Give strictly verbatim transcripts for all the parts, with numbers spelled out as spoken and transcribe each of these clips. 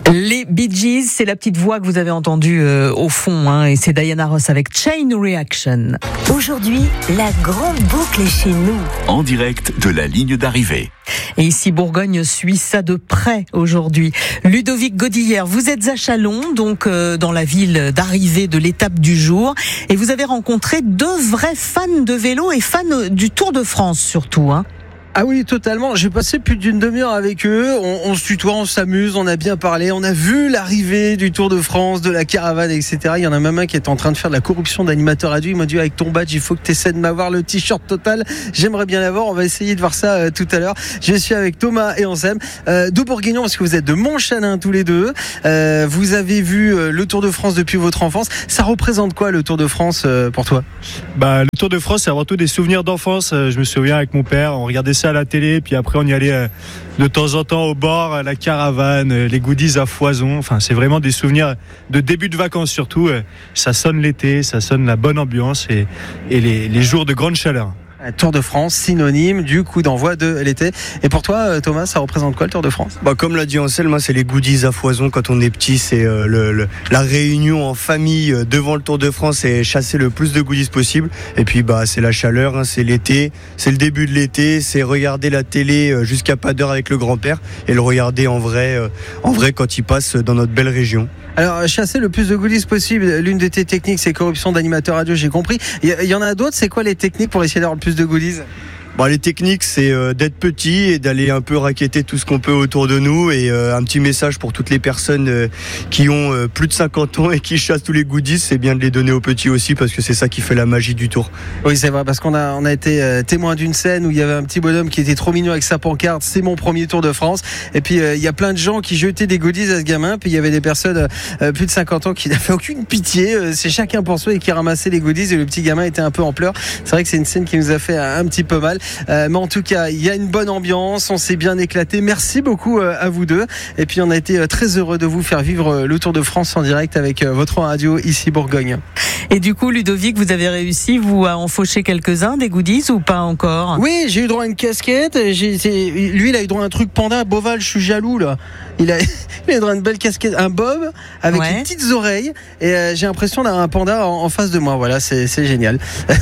Les Bee Gees, c'est la petite voix que vous avez entendue euh, au fond, hein, et c'est Diana Ross avec Chain Reaction. Aujourd'hui, la grande boucle est chez nous. En direct de la ligne d'arrivée. Et ici, Bourgogne suit ça de près aujourd'hui. Ludovic Godillère, vous êtes à Châlons, donc euh, dans la ville d'arrivée de l'étape du jour, et vous avez rencontré deux vrais fans de vélo et fans du Tour de France surtout, hein. Ah oui, totalement. J'ai passé plus d'une demi-heure avec eux. On, on se tutoie, on s'amuse, on a bien parlé. On a vu l'arrivée du Tour de France, de la caravane, et cetera. Il y en a même un qui est en train de faire de la corruption d'animateur radio. Il m'a dit, avec ton badge, il faut que tu essaies de m'avoir le t-shirt Total. J'aimerais bien l'avoir. On va essayer de voir ça euh, tout à l'heure. Je suis avec Thomas et Ansem, euh, deux Bourguignons, parce que vous êtes de Montchalin tous les deux. Euh, vous avez vu euh, le Tour de France depuis votre enfance. Ça représente quoi, le Tour de France, euh, pour toi? Bah, le Tour de France, c'est avant tout des souvenirs d'enfance. Je me souviens avec mon père, on regardait ça à la télé, puis après on y allait euh, de temps en temps au bord, la caravane, euh, les goodies à foison. Enfin, c'est vraiment des souvenirs de début de vacances surtout. Euh, ça sonne l'été, ça sonne la bonne ambiance et, et les, les jours de grande chaleur. Tour de France, synonyme du coup d'envoi de l'été. Et pour toi, Thomas, ça représente quoi le Tour de France? Bah, comme l'a dit Ansel, moi c'est les goodies à foison quand on est petit, c'est euh, le, le, la réunion en famille euh, devant le Tour de France et chasser le plus de goodies possible. Et puis bah c'est la chaleur, hein, c'est l'été, c'est le début de l'été, c'est regarder la télé euh, jusqu'à pas d'heure avec le grand-père et le regarder en vrai, euh, en vrai quand il passe dans notre belle région. Alors, chasser le plus de goodies possible, l'une de tes techniques, c'est corruption d'animateur radio, j'ai compris. Il y, y en a d'autres, c'est quoi les techniques pour essayer d'avoir le plus de goodies? Bon, les techniques, c'est euh, d'être petit et d'aller un peu raqueter tout ce qu'on peut autour de nous. Et euh, un petit message pour toutes les personnes euh, qui ont euh, plus de cinquante ans et qui chassent tous les goodies, c'est bien de les donner aux petits aussi, parce que c'est ça qui fait la magie du Tour. Oui, c'est vrai, parce qu'on a, on a été euh, témoin d'une scène où il y avait un petit bonhomme qui était trop mignon avec sa pancarte, c'est mon premier Tour de France. Et puis, euh, il y a plein de gens qui jetaient des goodies à ce gamin. Puis, il y avait des personnes euh, plus de cinquante ans qui n'avaient aucune pitié. Euh, c'est chacun pour soi et qui ramassaient les goodies. Et le petit gamin était un peu en pleurs. C'est vrai que c'est une scène qui nous a fait un, un petit peu mal. Euh, mais en tout cas, il y a une bonne ambiance, on s'est bien éclaté. Merci beaucoup à vous deux. Et puis on a été très heureux de vous faire vivre le Tour de France en direct avec votre radio ici Bourgogne. Et du coup, Ludovic, vous avez réussi, vous, à enfocher quelques-uns des goodies ou pas encore? Oui, j'ai eu droit à une casquette. J'ai, lui, il a eu droit à un truc panda. Boval, je suis jaloux là. Il a, il a eu droit à une belle casquette, un bob avec ouais. des petites oreilles. Et euh, j'ai l'impression d'avoir un panda en, en face de moi. Voilà, c'est, c'est génial.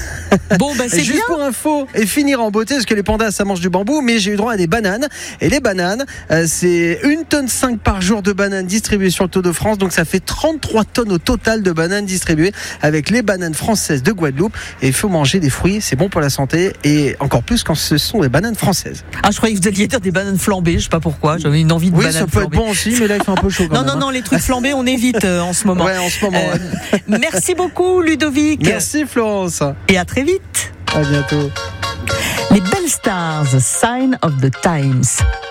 Bon, bah c'est juste bien. Pour info et finir en beauté, parce que les pandas ça mange du bambou, mais j'ai eu droit à des bananes. Et les bananes, euh, c'est une tonne cinq par jour de bananes distribuées sur le Tour de France. Donc ça fait trente-trois tonnes au total de bananes distribuées avec les bananes françaises de Guadeloupe. Et il faut manger des fruits, c'est bon pour la santé et encore plus quand ce sont des bananes françaises. Ah, je croyais que vous alliez dire des bananes flambées, je sais pas pourquoi. J'avais une envie de oui, bananes flambées. Oui, ça peut flambées. être bon aussi, mais là il fait un peu chaud quand non, même. Non, non, non, les trucs flambés, on évite euh, en ce moment. Ouais, en ce moment. Euh, ouais. Merci beaucoup, Ludovic. Merci, Florence. Et à très vite. À bientôt. Les Belles Stars, Sign of the Times.